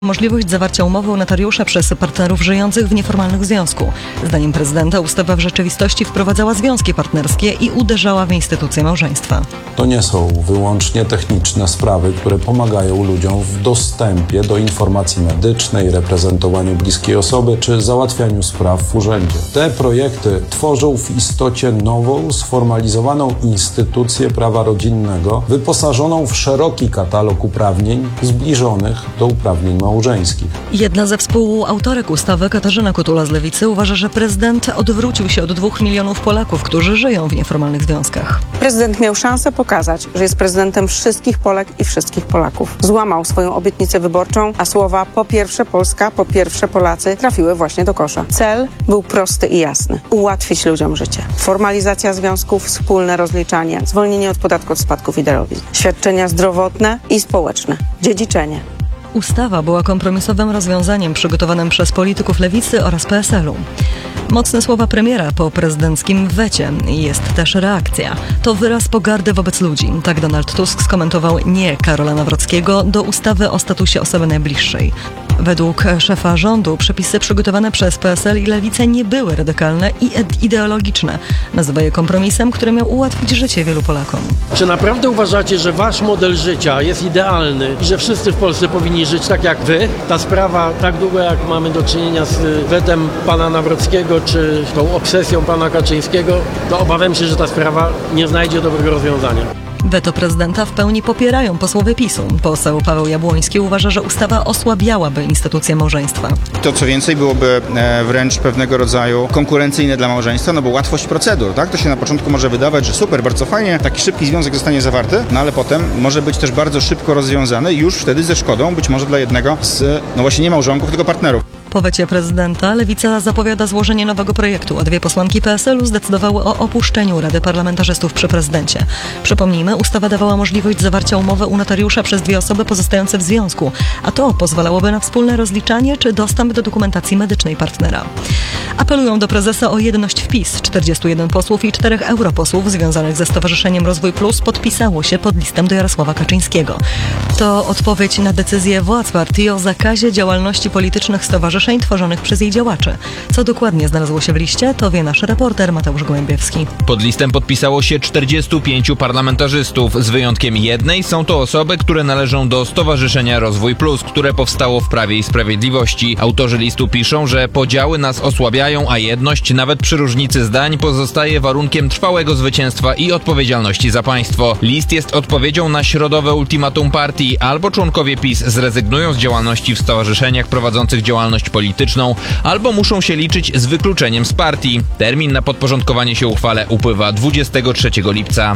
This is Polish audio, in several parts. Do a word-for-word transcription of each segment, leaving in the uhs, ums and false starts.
Możliwość zawarcia umowy u notariusza przez partnerów żyjących w nieformalnych związku. Zdaniem prezydenta ustawa w rzeczywistości wprowadzała związki partnerskie i uderzała w instytucję małżeństwa. To nie są wyłącznie techniczne sprawy, które pomagają ludziom w dostępie do informacji medycznej, reprezentowaniu bliskiej osoby czy załatwianiu spraw w urzędzie. Te projekty tworzą w istocie nową, sformalizowaną instytucję prawa rodzinnego, wyposażoną w szeroki katalog uprawnień zbliżonych do uprawnień małżeńskich. Jedna ze współautorek ustawy, Katarzyna Kotula z Lewicy, uważa, że prezydent odwrócił się od dwóch milionów Polaków, którzy żyją w nieformalnych związkach. Prezydent miał szansę pokazać, że jest prezydentem wszystkich Polek i wszystkich Polaków. Złamał swoją obietnicę wyborczą, a słowa po pierwsze Polska, po pierwsze Polacy trafiły właśnie do kosza. Cel był prosty i jasny. Ułatwić ludziom życie. Formalizacja związków, wspólne rozliczanie, zwolnienie od podatku od spadków i darowizn, świadczenia zdrowotne i społeczne, dziedziczenie. Ustawa była kompromisowym rozwiązaniem przygotowanym przez polityków Lewicy oraz P S L-u. Mocne słowa premiera po prezydenckim wecie. Jest też reakcja. To wyraz pogardy wobec ludzi. Tak Donald Tusk skomentował nie Karola Nawrockiego do ustawy o statusie osoby najbliższej. Według szefa rządu przepisy przygotowane przez P S L i Lewicę nie były radykalne i ideologiczne. Nazywa je kompromisem, który miał ułatwić życie wielu Polakom. Czy naprawdę uważacie, że wasz model życia jest idealny i że wszyscy w Polsce powinni żyć tak jak wy? Ta sprawa, tak długo jak mamy do czynienia z wetem pana Nawrockiego czy tą obsesją pana Kaczyńskiego, to obawiam się, że ta sprawa nie znajdzie dobrego rozwiązania. Weto prezydenta w pełni popierają posłowie PiS-u. Poseł Paweł Jabłoński uważa, że ustawa osłabiałaby instytucję małżeństwa. To co więcej byłoby wręcz pewnego rodzaju konkurencyjne dla małżeństwa, no bo łatwość procedur, tak? To się na początku może wydawać, że super, bardzo fajnie, taki szybki związek zostanie zawarty, no ale potem może być też bardzo szybko rozwiązany, już wtedy ze szkodą być może dla jednego z, no właśnie nie małżonków, tylko partnerów. Po wecie prezydenta Lewica zapowiada złożenie nowego projektu, a dwie posłanki P S L-u zdecydowały o opuszczeniu Rady Parlamentarzystów przy prezydencie. Przypomnijmy, ustawa dawała możliwość zawarcia umowy u notariusza przez dwie osoby pozostające w związku, a to pozwalałoby na wspólne rozliczanie czy dostęp do dokumentacji medycznej partnera. Apelują do prezesa o jedność w PiS. czterdziestu jeden posłów i czterech europosłów związanych ze Stowarzyszeniem Rozwój Plus podpisało się pod listem do Jarosława Kaczyńskiego. To odpowiedź na decyzję władz partii o zakazie działalności politycznych stowarzyszeń tworzonych przez jej działaczy. Co dokładnie znalazło się w liście, to wie nasz reporter Mateusz Gołębiewski. Pod listem podpisało się czterdziestu pięciu parlamentarzystów. Z wyjątkiem jednej są to osoby, które należą do Stowarzyszenia Rozwój Plus, które powstało w Prawie i Sprawiedliwości. Autorzy listu piszą, że podziały nas osłabiają, a jedność nawet przy różnicy zdań pozostaje warunkiem trwałego zwycięstwa i odpowiedzialności za państwo. List jest odpowiedzią na środowe ultimatum partii. Albo członkowie PiS zrezygnują z działalności w stowarzyszeniach prowadzących działalność polityczną, albo muszą się liczyć z wykluczeniem z partii. Termin na podporządkowanie się uchwale upływa dwudziestego trzeciego lipca.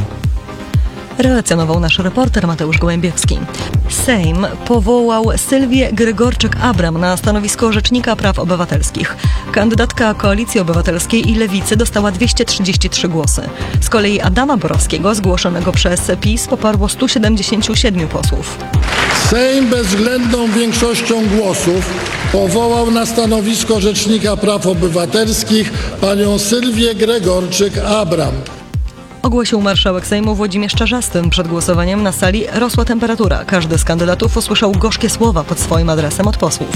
Relacjonował nasz reporter Mateusz Gołębiewski. Sejm powołał Sylwię Gregorczyk-Abram na stanowisko Rzecznika Praw Obywatelskich. Kandydatka Koalicji Obywatelskiej i Lewicy dostała dwieście trzydzieści trzy głosy. Z kolei Adama Borowskiego, zgłoszonego przez PiS, poparło stu siedemdziesięciu siedmiu posłów. Sejm bezwzględną większością głosów powołał na stanowisko Rzecznika Praw Obywatelskich panią Sylwię Gregorczyk-Abram. Ogłosił marszałek Sejmu Włodzimierz Czarzasty. Przed głosowaniem na sali rosła temperatura. Każdy z kandydatów usłyszał gorzkie słowa pod swoim adresem od posłów.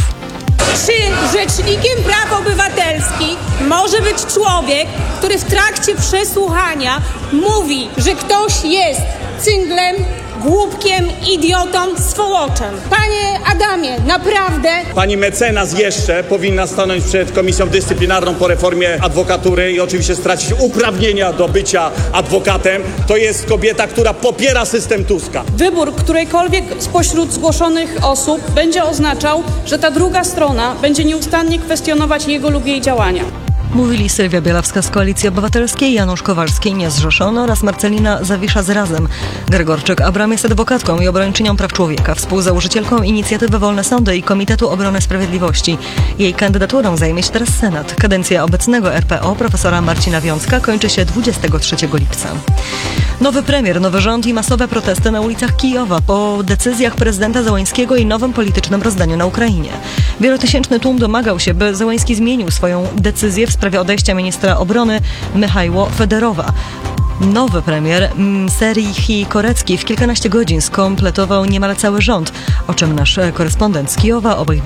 Czy Rzecznikiem Praw Obywatelskich może być człowiek, który w trakcie przesłuchania mówi, że ktoś jest cynglem, głupkiem, idiotą, swołoczem? Panie Adamie, naprawdę... Pani mecenas jeszcze powinna stanąć przed Komisją Dyscyplinarną po reformie adwokatury i oczywiście stracić uprawnienia do bycia adwokatem. To jest kobieta, która popiera system Tuska. Wybór którejkolwiek spośród zgłoszonych osób będzie oznaczał, że ta druga strona będzie nieustannie kwestionować jego lub jej działania. Mówili Sylwia Bielawska z Koalicji Obywatelskiej, Janusz Kowalski, niezrzeszony, oraz Marcelina Zawisza z Razem. Gregorczyk-Abram jest adwokatką i obrończynią praw człowieka, współzałożycielką inicjatywy Wolne Sądy i Komitetu Obrony Sprawiedliwości. Jej kandydaturą zajmie się teraz Senat. Kadencja obecnego R P O profesora Marcina Wiącka kończy się dwudziestego trzeciego lipca. Nowy premier, nowy rząd i masowe protesty na ulicach Kijowa po decyzjach prezydenta Zełańskiego i nowym politycznym rozdaniu na Ukrainie. Wielotysięczny tłum domagał się, by Zełański zmienił swoją decyzję w sprawie odejścia ministra obrony Michajło Federowa. Nowy premier Serhii Korecki w kilkanaście godzin skompletował niemal cały rząd, o czym nasz korespondent z Kijowa Obojg